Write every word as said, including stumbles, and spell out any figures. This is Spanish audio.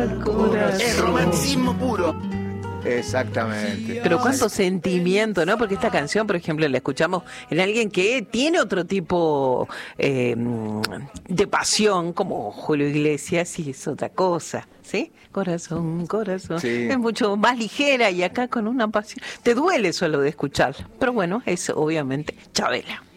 Es romanticismo puro. Exactamente. Pero cuánto sentimiento, ¿no? Porque esta canción, por ejemplo, la escuchamos en alguien que tiene otro tipo eh, de pasión, como Julio Iglesias, y es otra cosa, ¿sí? Corazón, corazón. Sí. Es mucho más ligera y acá con una pasión. Te duele solo de escuchar. Pero bueno, es obviamente Chabela.